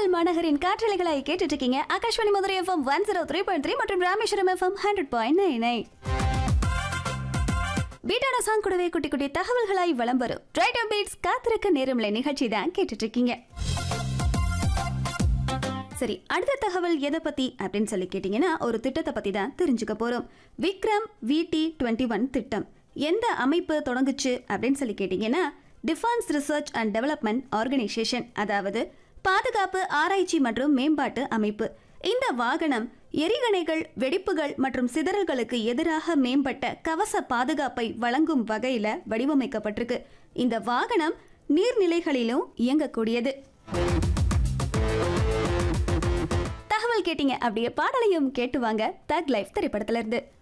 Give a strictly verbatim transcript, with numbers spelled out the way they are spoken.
திண்டுக்கல் மாநகரின் காற்றலைகளை கேட்டுட்டு இருக்கீங்க. Akashvani Madurai FM one zero three point three மற்றும் Rameswaram FM hundred point nine nine. பீட்டான song கூடவே குட்டி குட்டி தகவல்களாய் வலம் வரும் ரைட் பீட்ஸ் காத்திருக்க நேரமில்லை நிகழ்ச்சி தான் கேட்டுட்டு இருக்கீங்க. சரி, அடுத்த தகவல் எதை பத்தி அப்படின்னு சொல்லி கேட்டீங்கன்னா ஒரு திட்டத்தை பத்தி தான் தெரிஞ்சுக்க போறோம். விக்ரம் விடி டுவெண்ட்டி ஒன் திட்டம் எந்த அமைப்பு தொடங்குச்சு அப்படின்னு சொல்லி கேட்டீங்கன்னா defence research and development organisation, அதாவது பாதுகாப்பு ஆராய்ச்சி மற்றும் மேம்பாட்டு அமைப்பு. இந்த வாகனம் எரிகணைகள், வெடிப்புகள் மற்றும் சிதறல்களுக்கு எதிராக மேம்பட்ட கவச பாதுகாப்பை வழங்கும் வகையில வடிவமைக்கப்பட்டிருக்கு. இந்த வாகனம் நீர்நிலைகளிலும் இயங்கக்கூடியது. தகவல் கேட்டீங்க, அப்படியே பாடலையும் கேட்டு வாங்க. தக் லைஃப் திரைப்படத்துல இருந்து.